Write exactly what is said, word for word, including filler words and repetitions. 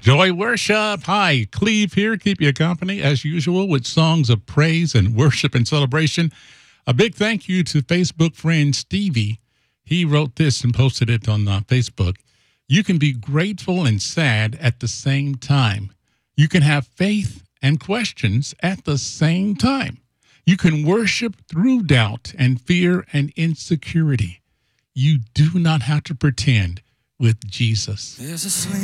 Joy Worship. Hi, Cleve here. Keep you company as usual with songs of praise and worship and celebration. A big thank you to Facebook friend Stevie. He wrote this and posted it on uh, Facebook. You can be grateful and sad at the same time. You can have faith and questions at the same time. You can worship through doubt and fear and insecurity. You do not have to pretend with Jesus.